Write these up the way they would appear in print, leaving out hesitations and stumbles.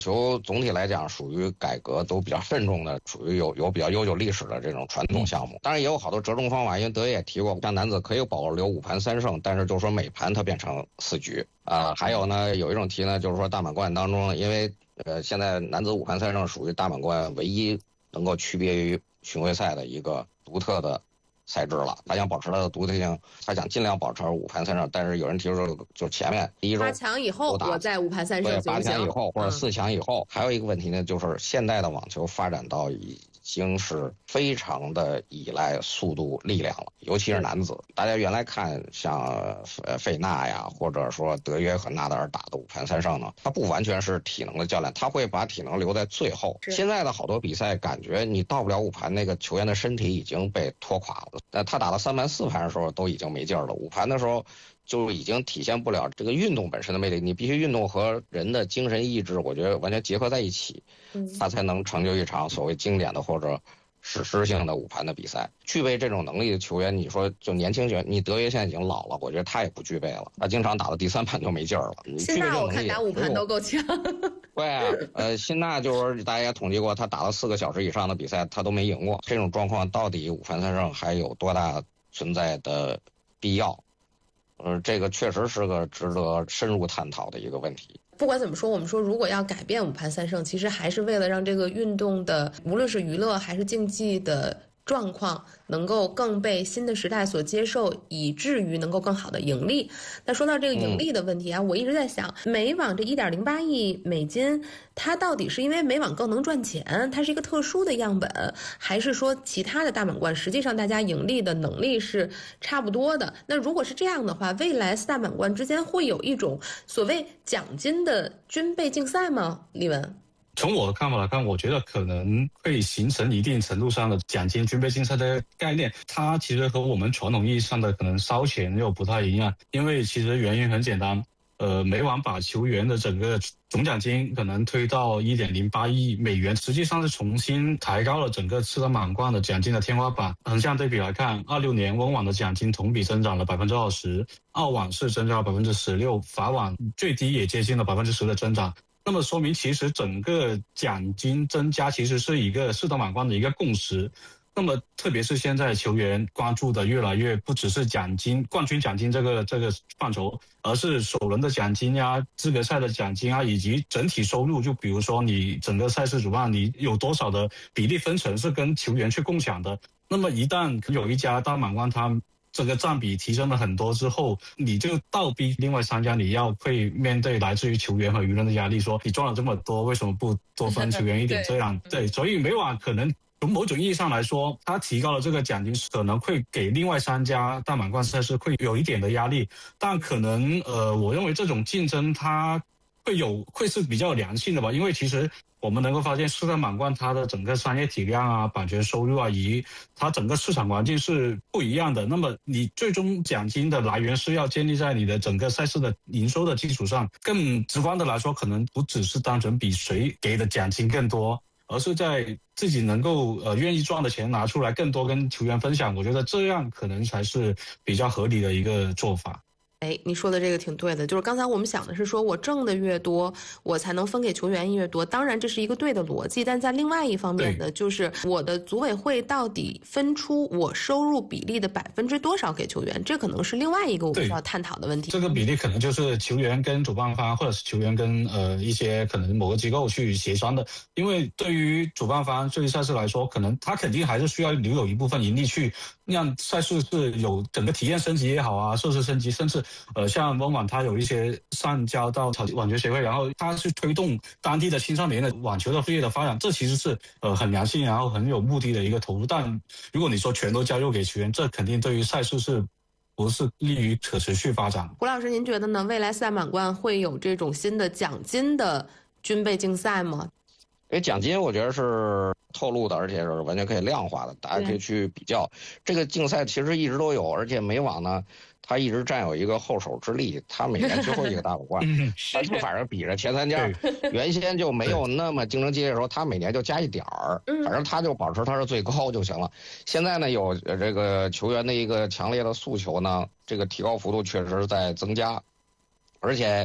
球总体来讲属于改革都比较慎重的，属于有比较悠久历史的这种传统项目。当然也有好多折中方法，因为德爷也提过，像男子可以保留5盘3胜，但是就是说每盘它变成4局还有呢，有一种题呢，就是说大满贯当中，因为现在男子5盘3胜属于大满贯唯一能够区别于巡回赛的一个独特的赛制了，他想保持它的独特性，他想尽量保持5盘3胜，但是有人提出就前面第一周 8强以后我在5盘3胜， 对，8强以后或者4强以后，还有一个问题呢，就是现代的网球发展到已经是非常的依赖速度力量了，尤其是男子。大家原来看像费纳呀，或者说德约和纳达尔打的5盘3胜呢，他不完全是体能的教练，他会把体能留在最后。现在的好多比赛感觉你到不了5盘，那个球员的身体已经被拖垮了。他打到3盘4盘的时候都已经没劲儿了，5盘的时候就已经体现不了这个运动本身的魅力，你必须运动和人的精神意志，我觉得完全结合在一起，他才能成就一场所谓经典的或者史诗性的5盘的比赛。具备这种能力的球员，你说就年轻球员，你德约现在已经老了，我觉得他也不具备了，他经常打到第3盘就没劲儿了。 辛纳我看打5盘都够呛。 对，辛纳就是大家也统计过，他打了4个小时以上的比赛他都没赢过。这种状况到底5盘3胜还有多大存在的必要？这个确实是个值得深入探讨的一个问题。 不管怎么说，我们说如果要改变5盘3胜，其实还是为了让这个运动的无论是娱乐还是竞技的状况能够更被新的时代所接受，以至于能够更好的盈利。那说到这个盈利的问题啊，我一直在想，美网这1.08亿美金，它到底是因为美网更能赚钱，它是一个特殊的样本，还是说其他的大满贯实际上大家盈利的能力是差不多的？那如果是这样的话，未来4大满贯之间会有一种所谓奖金的军备竞赛吗？李文？ 从我的看法来看，我觉得可能会形成一定程度上的奖金军备竞赛的概念，它其实和我们传统意义上的可能烧钱又不太一样，因为其实原因很简单，美网把球员的整个总奖金可能推到1.08亿美元，实际上是重新抬高了整个4大满贯的奖金的天花板。横向对比来看，26年温网的奖金同比增长了20%，澳网是增长了16%，法网最低也接近了10%的增长。那么说明其实整个奖金增加其实是一个4大满贯的一个共识。那么特别是现在球员关注的越来越不只是奖金冠军奖金这个范畴，而是首轮的奖金呀、资格赛的奖金啊，以及整体收入。就比如说你整个赛事主办你有多少的比例分成是跟球员去共享的。那么一旦有一家大满贯它这个占比提升了很多之后，你就倒逼另外3家你要会面对来自于球员和舆论的压力，说你赚了这么多，为什么不多分球员一点？这样对，所以美网可能从某种意义上来说，它提高了这个奖金，可能会给另外3家大满贯赛事会有一点的压力，但可能我认为这种竞争它会是比较良性的吧，因为其实我们能够发现4大满贯它的整个商业体量啊、版权收入啊，以及它整个市场环境是不一样的。那么你最终奖金的来源是要建立在你的整个赛事的营收的基础上。更直观的来说，可能不只是单纯比谁给的奖金更多，而是在自己能够愿意赚的钱拿出来更多跟球员分享。我觉得这样可能才是比较合理的一个做法。 你说的这个挺对的，就是刚才我们想的是说我挣的越多，我才能分给球员越多，当然这是一个对的逻辑，但在另外一方面呢，就是我的组委会到底分出我收入比例的多少给球员，这可能是另外一个我们需要探讨的问题。 这个比例可能就是球员跟主办方，或者是球员跟一些可能某个机构去协商的。因为对于主办方对于赛事来说，可能他肯定还是需要留有一部分盈利去让赛事是有整个体验升级也好啊，设施升级，甚至像温网它有一些上交到网球协会，然后它去推动当地的青少年的网球的事业的发展，这其实是很良性然后很有目的的一个投入。但如果你说全都交由给球员，这肯定对于赛事是不是利于可持续发展。 胡老师您觉得呢？未来4大满贯会有这种新的奖金的军备竞赛吗？ 奖金我觉得是透露的，而且是完全可以量化的，大家可以去比较。这个竞赛其实一直都有，而且美网呢它一直占有一这手之力，它每年最后一个大满贯它就反正比着前3家，原先就没有那么竞争激烈的时候，它每年就加一点儿，反正它就保持它是最高就行了。现在呢有这个球员的一个强烈的诉求呢，这个提高幅度确实在增加，而且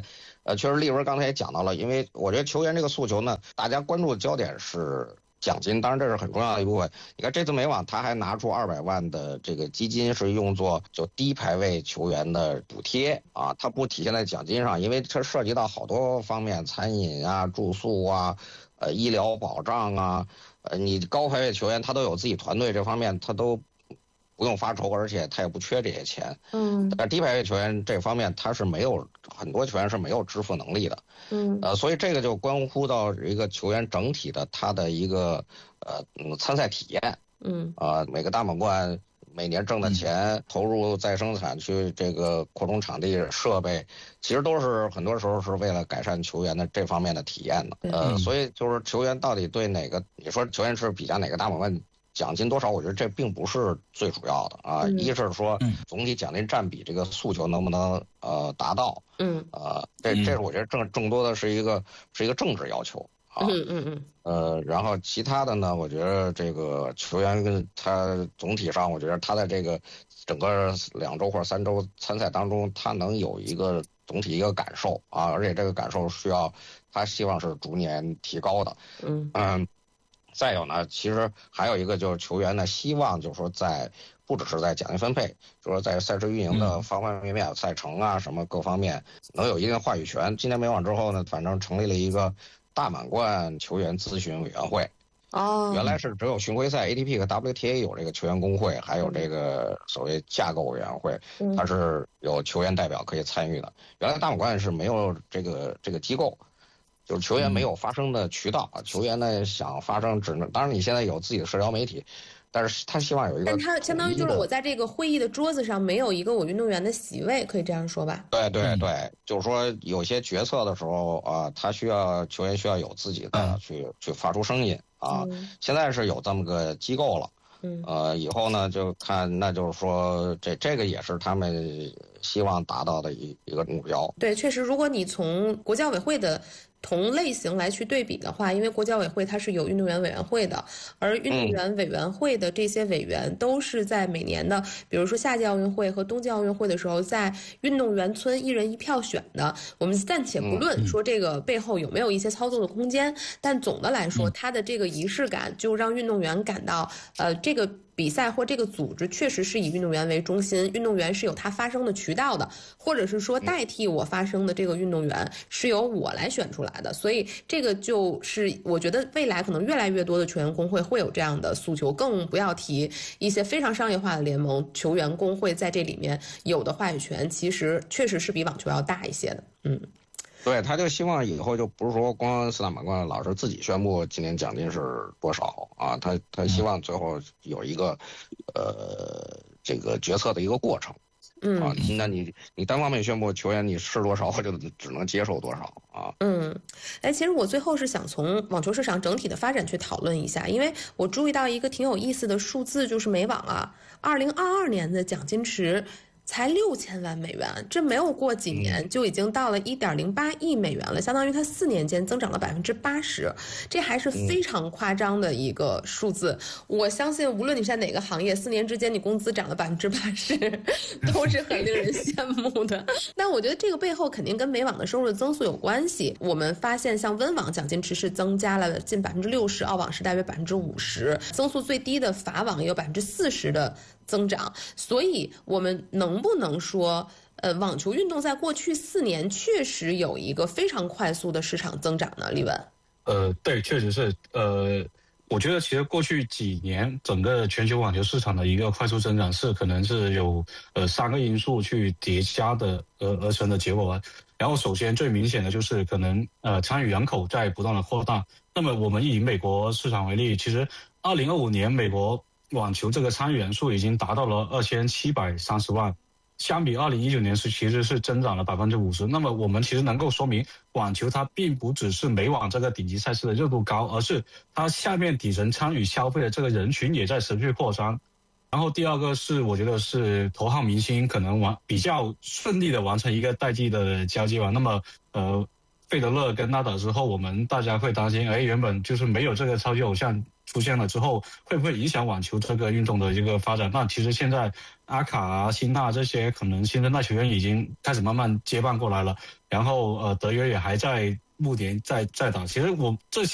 确实，丽文刚才也讲到了，因为我觉得球员这个诉求呢，大家关注的焦点是奖金，当然这是很重要的一部分。你看这次美网他还拿出200万的这个基金，是用作就低排位球员的补贴啊，它不体现在奖金上，因为它涉及到好多方面，餐饮啊、住宿啊、医疗保障啊，你高排位球员他都有自己团队，这方面他都不用发愁，而且他也不缺这些钱。但低排位球员这方面他是没有，很多球员是没有支付能力的。所以这个就关乎到一个球员整体的他的一个参赛体验。每个大满贯每年挣的钱投入再生产去这个扩充场地设备，其实都是很多时候是为了改善球员的这方面的体验的。所以就是球员到底对哪个，你说球员是比较哪个大满贯奖金多少，我觉得这并不是最主要的啊。一是说总体奖金占比这个诉求能不能达到，这是我觉得更多的是一个政治要求啊。然后其他的呢，我觉得这个球员跟他总体上，我觉得他在这个整个2周或者3周参赛当中，他能有一个总体一个感受啊，而且这个感受需要他希望是逐年提高的。再有呢，其实还有一个就是球员呢，希望就是说不只是在奖金分配，就是说在赛事运营的方方面面、赛程啊什么各方面能有一定话语权。今年美网之后呢，反正成立了一个大满贯球员咨询委员会。原来是只有巡回赛 ATP 和 WTA 有这个球员工会，还有这个所谓架构委员会，它是有球员代表可以参与的。原来大满贯是没有这个机构。就是球员没有发声的渠道，球员呢想发声只能，当然你现在有自己的社交媒体，但是他希望有一个， 但他相当于就是我在这个会议的桌子上没有一个我运动员的席位，可以这样说吧？ 对，就是说有些决策的时候啊，球员需要有自己的去发出声音啊。现在是有这么个机构了，以后呢就看，那就是说这个也是他们希望达到的一个目标。 对，确实，如果你从国际奥委会的同类型来去对比的话，因为国际奥委会它是有运动员委员会的，而运动员委员会的这些委员都是在每年的，比如说夏季奥运会和冬季奥运会的时候，在运动员村1人1票选的。我们暂且不论说这个背后有没有一些操作的空间，但总的来说，它的这个仪式感就让运动员感到，这个比赛或这个组织确实是以运动员为中心，运动员是有他发声的渠道的，或者是说代替我发声的这个运动员是由我来选出来的。所以这个就是我觉得未来可能越来越多的球员工会会有这样的诉求，更不要提一些非常商业化的联盟，球员工会在这里面有的话语权其实确实是比网球要大一些的。 对，他就希望以后就不是说光4大满贯老师自己宣布今年奖金是多少啊，他希望最后有一个这个决策的一个过程。那你单方面宣布球员你是多少，我就只能接受多少啊。 其实我最后是想从网球市场整体的发展去讨论一下，因为我注意到一个挺有意思的数字，就是美网啊，2022年的奖金池才6000万美元，这没有过几年就已经到了1.08亿美元了，相当于它4年间增长了80%，这还是非常夸张的一个数字。我相信无论你是在哪个行业，4年之间你工资涨了80%，都是很令人羡慕的。但我觉得这个背后肯定跟美网的收入的增速有关系。我们发现像温网奖金池是增加了近60%，澳网是大约50%，增速最低的法网也有40%的增长。所以我们能不能说网球运动在过去4年确实有一个非常快速的市场增长呢？李文？ 对，确实是。我觉得其实过去几年整个全球网球市场的一个快速增长是可能是有3个因素去叠加的而成的结果吧。然后首先最明显的就是可能参与人口在不断的扩大。那么我们以美国市场为例，其实2025年美国网球这个参与人数已经达到了2730万，相比2019年其实是增长了50%。那么我们其实能够说明，网球它并不只是美网这个顶级赛事的热度高，而是它下面底层参与消费的这个人群也在持续扩张。然后第二个是我觉得是头号明星可能比较顺利的完成一个赛季的交接吧。那么费德勒跟纳达之后，我们大家会担心，原本就是没有这个超级偶像出现了之后，会不会影响网球这个运动的一个发展？那其实现在阿卡啊、辛纳这些可能新生代球员已经开始慢慢接棒过来了，然后德约也还在暮年在打。其实我这些